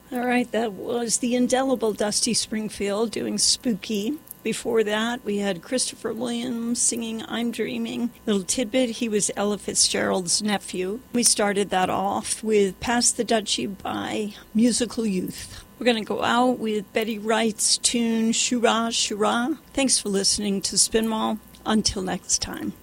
All right, that was the indelible Dusty Springfield doing Spooky. Before that, we had Christopher Williams singing I'm Dreaming. Little tidbit, he was Ella Fitzgerald's nephew. We started that off with Pass the Duchy by Musical Youth. We're going to go out with Betty Wright's tune Shura Shura. Thanks for listening to Spinwall. Until next time.